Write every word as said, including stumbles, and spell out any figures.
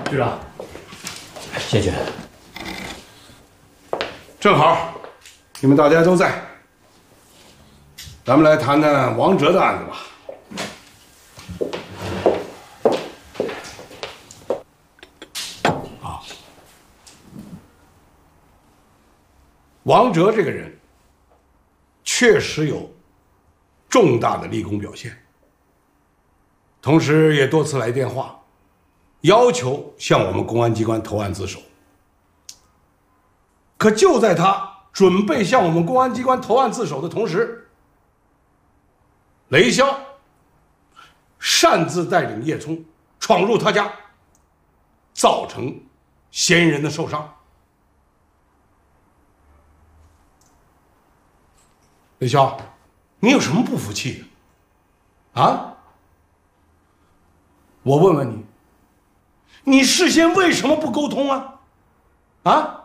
局长， 谢军， 正好，你们大家都在，咱们来谈谈王哲的案子吧。啊，王哲这个人确实有重大的立功表现，同时也多次来电话，要求向我们公安机关投案自首。可就在他准备向我们公安机关投案自首的同时，雷潇擅自带领叶聪闯入他家，造成嫌疑人的受伤。雷潇，你有什么不服气的？啊？我问问你，你事先为什么不沟通啊？啊？